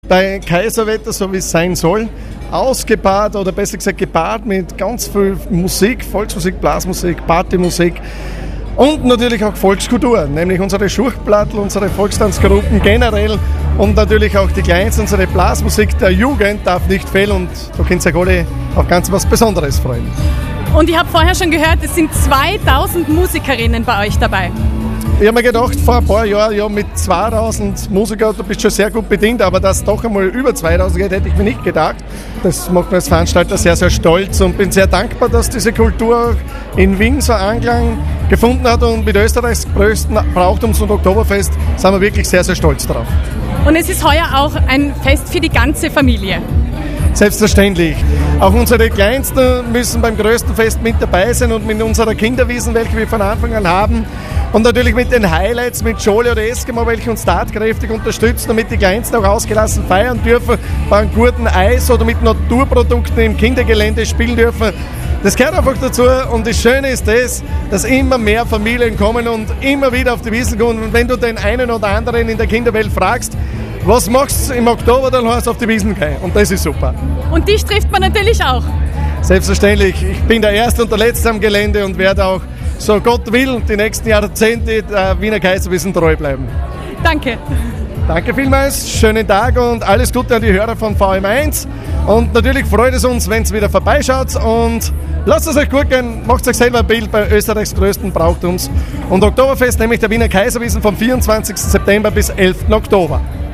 bei Kaiserwetter, so wie es sein soll, ausgepaart oder besser gesagt gepaart mit ganz viel Musik, Volksmusik, Blasmusik, Partymusik und natürlich auch Volkskultur, nämlich unsere Schurchplattl, unsere Volkstanzgruppen generell und natürlich auch die Kleinsten, unsere Blasmusik der Jugend darf nicht fehlen und da könnt ihr alle auf ganz was Besonderes freuen. Und ich habe vorher schon gehört, es sind 2000 Musikerinnen bei euch dabei. Ich habe mir gedacht, vor ein paar Jahren, ja, mit 2000 Musikern, du bist schon sehr gut bedient, aber dass es doch einmal über 2000 geht, hätte ich mir nicht gedacht. Das macht mich als Veranstalter sehr, sehr stolz und bin sehr dankbar, dass diese Kultur in Wien so Anklang gefunden hat und mit Österreichs größten Brauchtums- und Oktoberfest sind wir wirklich sehr, sehr stolz drauf. Und es ist heuer auch ein Fest für die ganze Familie. Selbstverständlich. Auch unsere Kleinsten müssen beim größten Fest mit dabei sein und mit unserer Kinderwiesen, welche wir von Anfang an haben. Und natürlich mit den Highlights, mit Jolie oder Eskimo, welche uns tatkräftig unterstützen, damit die Kleinsten auch ausgelassen feiern dürfen, bei einem guten Eis oder mit Naturprodukten im Kindergelände spielen dürfen. Das gehört einfach dazu und das Schöne ist das, dass immer mehr Familien kommen und immer wieder auf die Wiesn gehen. Und wenn du den einen oder anderen in der Kinderwelt fragst, was machst du im Oktober, dann heißt es auf die Wiesn gehen. Und das ist super. Und dich trifft man natürlich auch. Selbstverständlich. Ich bin der Erste und der Letzte am Gelände und werde auch, so Gott will, die nächsten Jahrzehnte der Wiener Kaiserwiesn treu bleiben. Danke. Danke vielmals, schönen Tag und alles Gute an die Hörer von VM1. Und natürlich freut es uns, wenn es wieder vorbeischaut und lasst es euch gut gehen, macht euch selber ein Bild bei Österreichs größten Brauchtums- und Oktoberfest, nämlich der Wiener Kaiserwiesn vom 24. September bis 11. Oktober.